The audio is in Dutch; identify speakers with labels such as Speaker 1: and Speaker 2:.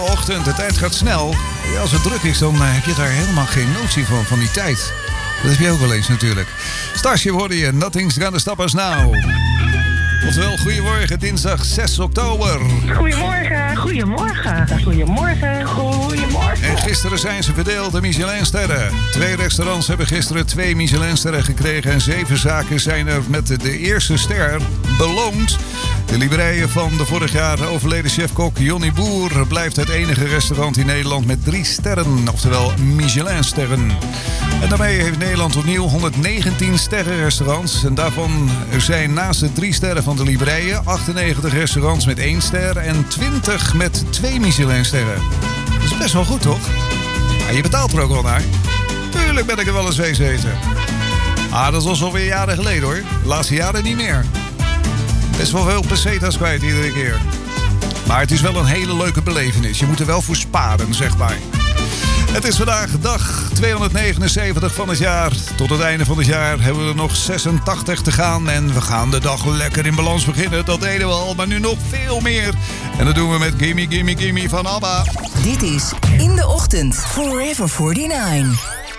Speaker 1: Ochtend, de tijd gaat snel. Ja, als het druk is, dan heb je daar helemaal geen notie van die tijd. Dat heb je ook wel eens natuurlijk. Starship hoorde je, Nothing's Gonna Stop Us Now. Oftewel, goedemorgen, dinsdag 6 oktober.
Speaker 2: Goedemorgen, goedemorgen, goedemorgen, goedemorgen.
Speaker 1: En gisteren zijn ze verdeeld, de Michelinsterren. 2 restaurants hebben gisteren 2 Michelinsterren gekregen. En 7 zaken zijn er met de eerste ster beloond. De Libreien van de vorig jaar overleden chefkok Johnny Boer blijft het enige restaurant in Nederland met 3 sterren, oftewel Michelinsterren. En daarmee heeft Nederland opnieuw 119 sterrenrestaurants. En daarvan zijn naast de 3 sterren van de Libreien 98 restaurants met 1 ster en 20 met 2 Michelinsterren. Dat is best wel goed, toch? Ja, je betaalt er ook wel naar. Tuurlijk ben ik er wel eens wezen eten. Dat was alweer jaren geleden hoor. De laatste jaren niet meer. Best wel veel pesetas kwijt iedere keer. Maar het is wel een hele leuke belevenis. Je moet er wel voor sparen, zeg maar. Het is vandaag dag 279 van het jaar. Tot het einde van het jaar hebben we er nog 86 te gaan. En we gaan de dag lekker in balans beginnen. Dat deden we al, maar nu nog veel meer. En dat doen we met Gimme Gimme Gimme van ABBA.
Speaker 3: Dit is In de Ochtend, Forever 49.